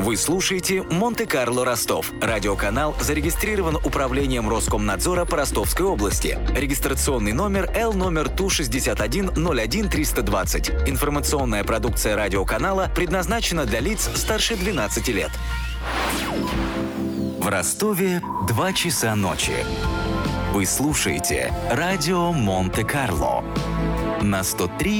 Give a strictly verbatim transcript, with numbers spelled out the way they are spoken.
Вы слушаете «Монте-Карло Ростов». Радиоканал зарегистрирован Управлением Роскомнадзора по Ростовской области. Регистрационный номер Л номер Ту шестьдесят один ноль один триста двадцать. Информационная продукция радиоканала предназначена для лиц старше двенадцати лет. В Ростове два часа ночи. Вы слушаете радио Монте-Карло на сто три